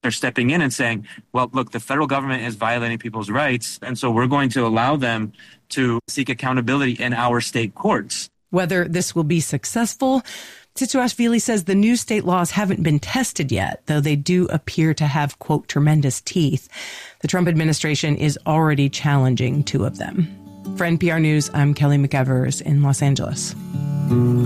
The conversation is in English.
They're stepping in and saying, well, look, the federal government is violating people's rights, and so we're going to allow them to seek accountability in our state courts. Whether this will be successful, Tituashvili says the new state laws haven't been tested yet, though they do appear to have, quote, tremendous teeth. The Trump administration is already challenging two of them. For NPR News, I'm Kelly McEvers in Los Angeles.